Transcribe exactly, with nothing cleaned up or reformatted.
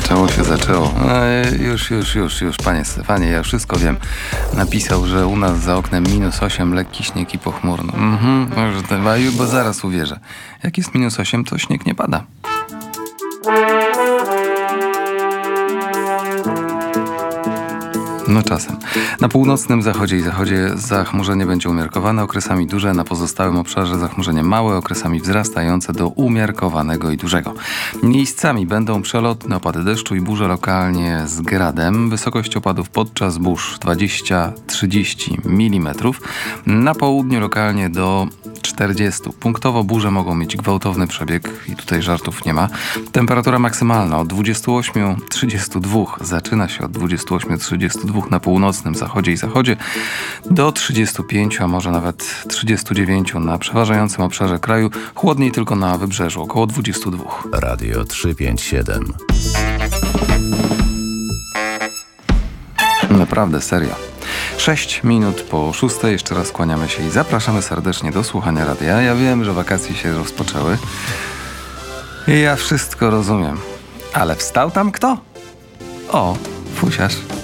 Zaczęło się, zaczęło. E, już, już, już, już, panie Stefanie, ja wszystko wiem. Napisał, że u nas za oknem minus osiem, lekki śnieg i pochmurno. Mhm, może ten, bo zaraz uwierzę. Jak jest minus osiem, to śnieg nie pada. No czasem. Na północnym zachodzie i zachodzie zachmurzenie będzie umiarkowane, okresami duże, na pozostałym obszarze zachmurzenie małe, okresami wzrastające do umiarkowanego i dużego. Miejscami będą przelotne opady deszczu i burze lokalnie z gradem. Wysokość opadów podczas burz dwadzieścia do trzydziestu milimetrów. Na południu lokalnie do czterdziestu. Punktowo burze mogą mieć gwałtowny przebieg i tutaj żartów nie ma. Temperatura maksymalna od dwudziestu ośmiu do trzydziestu dwóch. Zaczyna się od dwudziestu ośmiu do trzydziestu dwóch na północnym zachodzie i zachodzie do trzydziestu pięciu, a może nawet trzydziestu dziewięciu na przeważającym obszarze kraju. Chłodniej tylko na wybrzeżu, około dwudziestu dwóch. Radio trzysta pięćdziesiąt siedem. Naprawdę, serio. Sześć minut po szóstej, jeszcze raz kłaniamy się i zapraszamy serdecznie do słuchania radia. Ja wiem, że wakacje się rozpoczęły i ja wszystko rozumiem. Ale wstał tam kto? O, fusiarz.